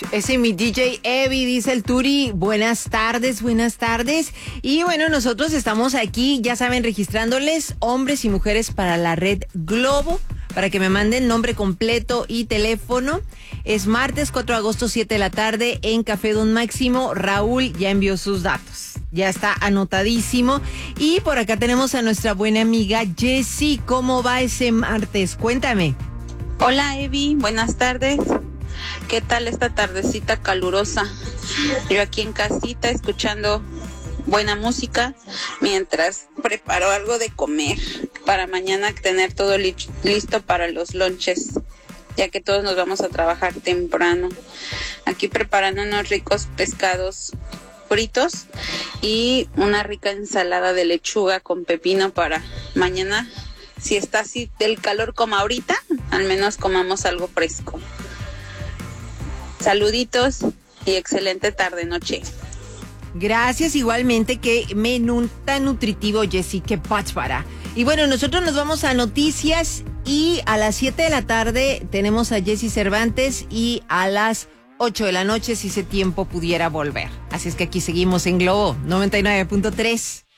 Ese es mi DJ Evi, dice el Turi. Buenas tardes, buenas tardes. Y bueno, nosotros estamos aquí, ya saben, registrándoles hombres y mujeres para la red Globo, para que me manden nombre completo y teléfono. Es martes 4 de agosto, 7 de la tarde, en Café Don Máximo. Raúl ya envió sus datos. Ya está anotadísimo. Y por acá tenemos a nuestra buena amiga Jessie. ¿Cómo va ese martes? Cuéntame. Hola Evi, buenas tardes. ¿Qué tal esta tardecita calurosa? Yo aquí en casita escuchando buena música mientras preparo algo de comer para mañana tener todo listo para los lonches, ya que todos nos vamos a trabajar temprano. Aquí preparando unos ricos pescados fritos y una rica ensalada de lechuga con pepino para mañana. Si está así del calor como ahorita, al menos comamos algo fresco. Saluditos y excelente tarde, noche. Gracias, igualmente. Qué menú tan nutritivo, Jessie, qué para. Y bueno, nosotros nos vamos a noticias y a las 7 de la tarde tenemos a Jessie Cervantes y a las 8 de la noche, si ese tiempo pudiera volver. Así es que aquí seguimos en Globo 99.3.